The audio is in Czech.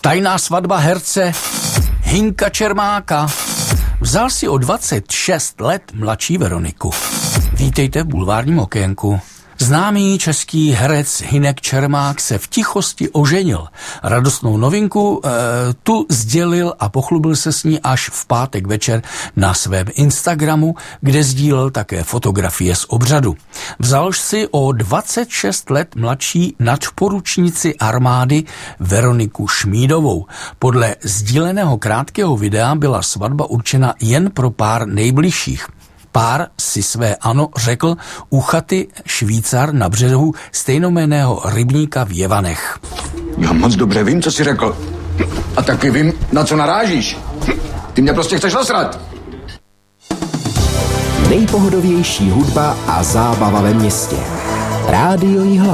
Tajná svatba herce Hinka Čermáka. Vzal si o 26 let mladší Veroniku. Vítejte v bulvárním okénku. Známý český herec Hynek Čermák se v tichosti oženil. Radostnou novinku tu sdělil a pochlubil se s ní až v pátek večer na svém Instagramu, kde sdílel také fotografie z obřadu. Vzal si o 26 let mladší nadporučnici armády Veroniku Šmídovou. Podle sdíleného krátkého videa byla svatba určena jen pro pár nejbližších. Pár si své ano řekl u chaty Švýcar na břehu stejnojmenného rybníka v Jevanech. Já moc dobře vím, co jsi řekl. A taky vím, na co narážíš. Ty mě prostě chceš nasrat. Nejpohodovější hudba a zábava ve městě. Rádio Jihlava.